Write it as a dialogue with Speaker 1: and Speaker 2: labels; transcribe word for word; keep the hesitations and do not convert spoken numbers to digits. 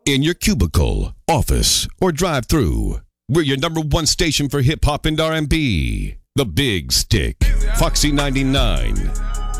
Speaker 1: In your cubicle, office, or drive-through, we're your number one station for hip-hop and R and B. The Big Stick, Foxy ninety-nine.